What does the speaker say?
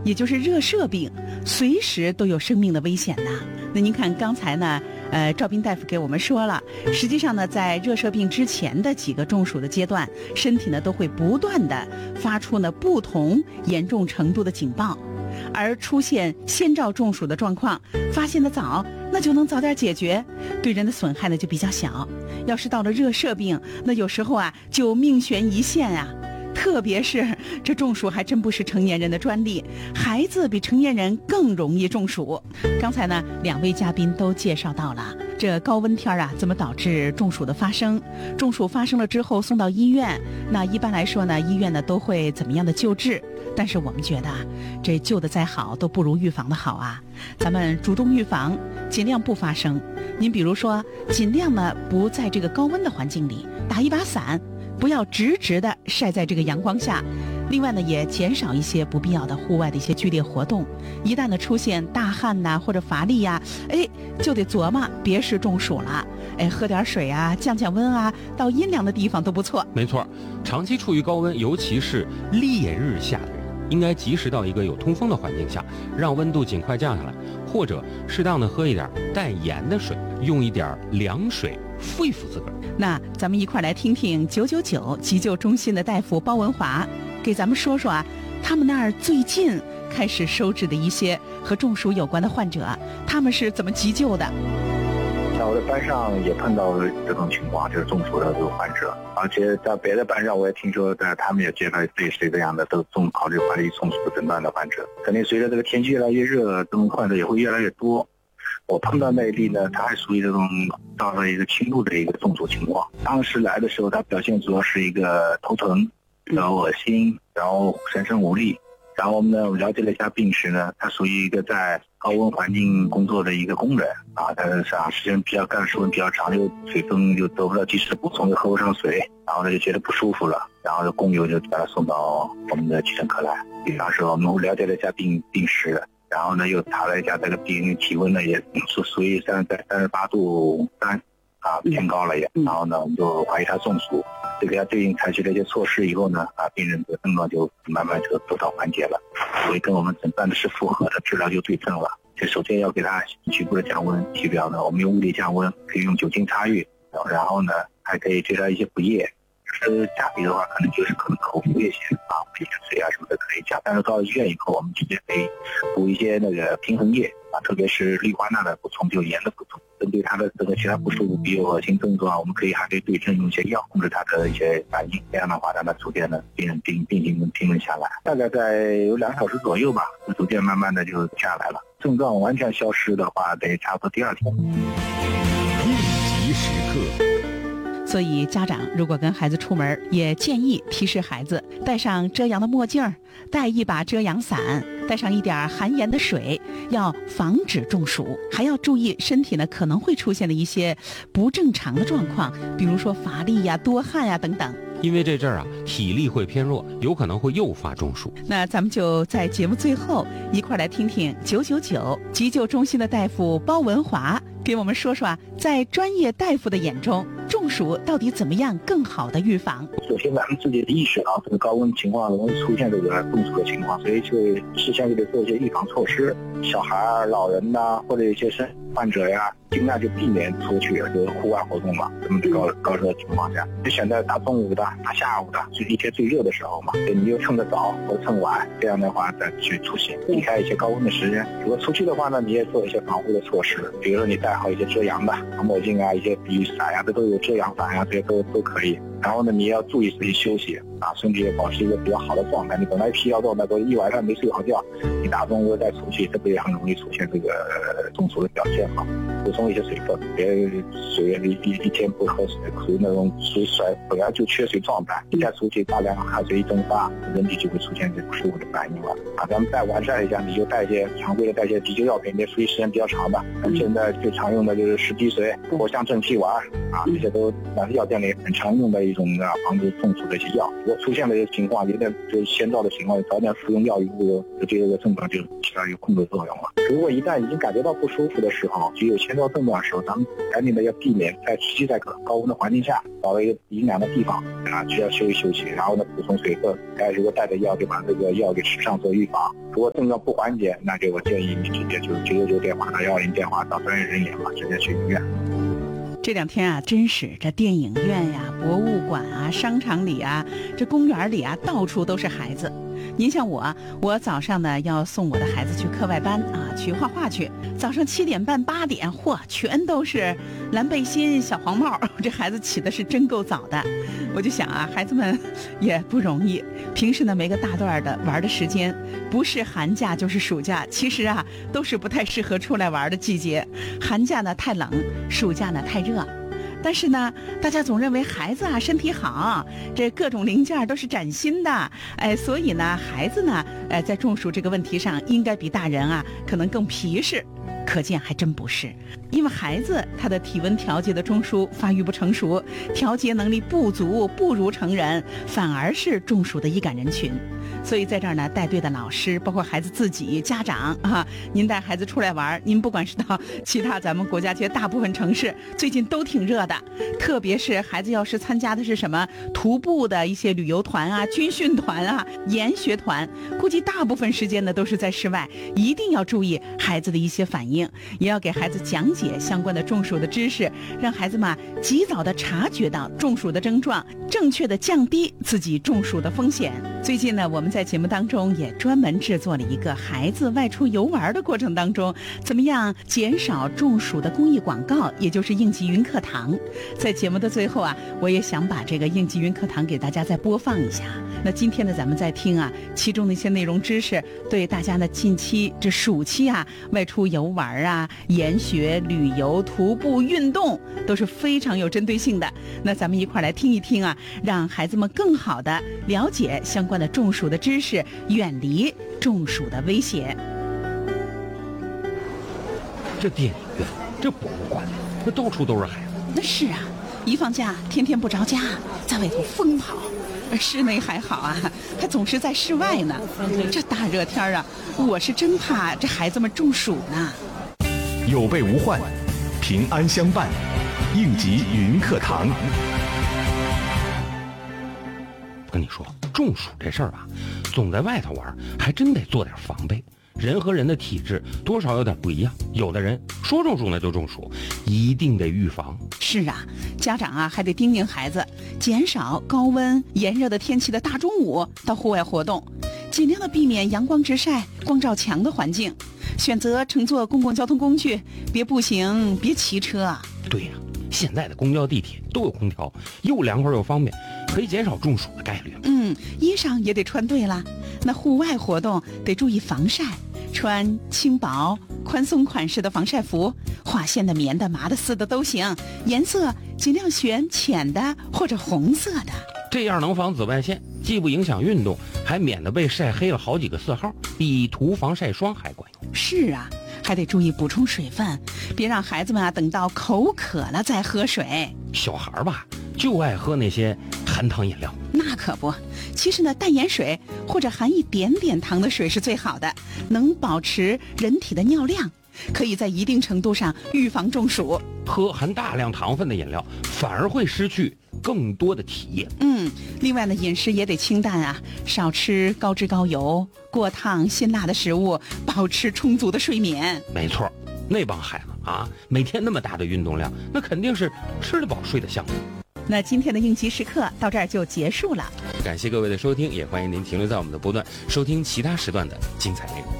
也就是热射病，随时都有生命的危险呐。那您看刚才呢，赵斌大夫给我们说了，实际上呢，在热射病之前的几个中暑的阶段，身体呢都会不断的发出呢不同严重程度的警报，而出现先兆中暑的状况，发现的早，那就能早点解决，对人的损害呢就比较小。要是到了热射病，那有时候啊就命悬一线啊。特别是这中暑还真不是成年人的专利，孩子比成年人更容易中暑。刚才呢2位嘉宾都介绍到了这高温天啊怎么导致中暑的发生，中暑发生了之后送到医院，那一般来说呢医院呢都会怎么样的救治，但是我们觉得这救的再好都不如预防的好啊。咱们主动预防，尽量不发生。您比如说尽量呢不在这个高温的环境里，打一把伞，不要直的晒在这个阳光下。另外呢也减少一些不必要的户外的一些剧烈活动，一旦呢出现大汗呐或者乏力呀，就得琢磨别是中暑了，喝点水啊，降温啊，到阴凉的地方都不错。 没错，长期处于高温，尤其是烈日下的人，应该及时到一个有通风的环境下，让温度尽快降下来，或者适当的喝一点带盐的水，用一点凉水敷一敷自个儿。 那咱们一块来听听999急救中心的大夫包文华给咱们说说啊，他们那儿最近开始收治的一些和中暑有关的患者，他们是怎么急救的。 在我的班上也碰到这种情况，就是中暑的这个患者，而且在别的班上我也听说他们也接到类似这样的都考虑怀疑中暑诊断的患者。肯定随着这个天气越来越热，这种患者也会越来越多。我碰到那一例呢，他还属于这种到了一个轻度的一个中暑情况。当时来的时候，他表现主要是一个头疼，然后恶心，然后全身无力。然后我们了解了一下病史呢，他属于一个在高温环境工作的一个工人啊，但是时间比较干，时间比较长，就水分就得不到及时的补充，就喝不上水，然后呢就觉得不舒服了，然后工友就把他送到我们的急诊科来。当时我们了解了一下病史，然后呢又查了一下这个病人体温呢也属于38度3偏高了也，然后呢我们就怀疑他中暑。这个对应采取了一些措施以后呢，病人的症状就慢慢就得到缓解了，所以跟我们诊断的是符合的，治疗就对症了。就首先要给他局部的降温，体表呢我们用物理降温，可以用酒精擦浴，然后呢还可以对他一些补液。是下笔的话，可能口服一些配点水啊什么的可以加，但是到医院以后，我们直接可以补一些那个平衡液特别是氯化钠的补充，就盐的补充。针对他的这个其他不舒服，比如恶心症状，我们还可以对症用一些药控制他的一些反应，这样的话让他逐渐的病情能平稳下来。大概在有2个小时左右吧，逐渐慢慢的就下来了。症状完全消失的话，得差不多第2天。 应急时刻。 所以家长如果跟孩子出门，也建议提示孩子戴上遮阳的墨镜，带一把遮阳伞，带上一点含盐的水，要防止中暑。还要注意身体呢可能会出现的一些不正常的状况，比如说乏力呀、多汗呀等等。 因为这阵儿体力会偏弱，有可能会诱发中暑。 那咱们就在节目最后一块来听听999急救中心的大夫包文华给我们说说在专业大夫的眼中，中暑到底怎么样更好的预防。 首先咱们自己的意识这个高温情况容易出现这个中暑的情况，所以就事先就得做一些预防措施。小孩、老人或者一些患者尽量就避免出去就是户外活动嘛，这么高热的情况下，就选择大中午的、大下午的，就是一天最热的时候嘛。你就趁着早或趁晚，这样的话再去出行，避开一些高温的时间。如果出去的话呢，你也做一些防护的措施，比如说你戴好一些遮阳的墨镜一些雨伞这都有遮阳伞这些都可以。然后呢，你也要注意自己休息身体也保持一个比较好的状态。你本来疲劳状态都一晚上没睡好觉，你打中午再出去，这不也很容易出现这个中暑的表现嘛？补充一些水分，别水一天不喝水，属于那种水本来就缺水状态，一再出去大量汗水一蒸发，人体就会出现这不舒服的反应了咱们再完善一下，你就常规的带一些急救药品，别处于时间比较长的。现在最常用的就是石滴水、藿香正气丸这些都药店里很常用的一种防止中暑的一些药。如果出现了这些情况，有点就是先兆的情况，早点服用药以后，这个症状就起到一个控制作用了。如果一旦已经感觉到不舒服的时候，就有前兆症状的时候，咱们赶紧的要避免在高温的环境下找到一个阴凉的地方啊，就要休息，然后呢补充水分。如果带着药就把这个药给吃上做预防。如果症状不缓解，那就我建议你直接就999电话到120电话到专业人员嘛，直接去医院。 这两天啊，真是这电影院呀、博物馆啊、商场里啊、这公园里啊，到处都是孩子。您像我早上呢要送我的孩子去课外班啊，去画画去。早上7点半、8点，嚯，全都是蓝背心、小黄帽，这孩子起的是真够早的。我就想啊，孩子们也不容易，平时呢没个大段的玩的时间，不是寒假就是暑假，其实啊都是不太适合出来玩的季节。寒假呢太冷，暑假呢太热。但是呢，大家总认为孩子啊身体好，这各种零件都是崭新的，所以呢，孩子呢，在中暑这个问题上，应该比大人啊可能更皮实。可见还真不是，因为孩子他的体温调节的中枢发育不成熟，调节能力不足，不如成人，反而是中暑的易感人群。所以在这儿呢，带队的老师，包括孩子自己、家长啊，您带孩子出来玩，您不管是到其他咱们国家这大部分城市，最近都挺热的，特别是孩子要是参加的是什么徒步的一些旅游团啊、军训团啊、研学团，估计大部分时间呢都是在室外，一定要注意孩子的一些反应，也要给孩子讲解相关的中暑的知识，让孩子们及早的察觉到中暑的症状，正确的降低自己中暑的风险。最近呢，我们在节目当中也专门制作了一个孩子外出游玩的过程当中怎么样减少中暑的公益广告，也就是应急云课堂。在节目的最后啊，我也想把这个应急云课堂给大家再播放一下。那今天呢，咱们再听啊，其中的一些内容知识，对大家呢近期这暑期啊外出游玩啊、研学、旅游、徒步、运动都是非常有针对性的。那咱们一块来听一听啊，让孩子们更好的了解相关的中暑的知识，远离中暑的威胁。 这电影院、这博物馆，那到处都是孩子。 那是啊，一放假天天不着家，在外头疯跑。室内还好啊，还总是在室外呢。这大热天啊，我是真怕这孩子们中暑呢。 有备无患，平安相伴，应急云课堂。 跟你说，中暑这事儿吧，总在外头玩，还真得做点防备。人和人的体质多少有点不一样，有的人说中暑呢就中暑，一定得预防。 是啊，家长啊还得叮咛孩子，减少高温炎热的天气的大中午到户外活动，尽量的避免阳光直晒、光照强的环境，选择乘坐公共交通工具，别步行，别骑车。 对呀，现在的公交、地铁都有空调，又凉快又方便，可以减少中暑的概率。 衣裳也得穿对了。那户外活动得注意防晒，穿轻薄、宽松款式的防晒服，化纤的、棉的、麻的、丝的都行，颜色尽量选浅的或者红色的， 这样能防紫外线，既不影响运动，还免得被晒黑了好几个色号，比涂防晒霜还管用。 是啊，还得注意补充水分，别让孩子们等到口渴了再喝水。 小孩吧，就爱喝那些含糖饮料。 那可不，其实呢，淡盐水或者含一点点糖的水是最好的，能保持人体的尿量，可以在一定程度上预防中暑。 喝含大量糖分的饮料，反而会失去更多的体液。 另外呢，饮食也得清淡啊，少吃高脂高油、过烫、辛辣的食物，保持充足的睡眠。 没错，那帮孩子啊，每天那么大的运动量，那肯定是吃得饱睡得香。 那今天的应急时刻到这儿就结束了， 感谢各位的收听，也欢迎您停留在我们的波段，收听其他时段的精彩内容。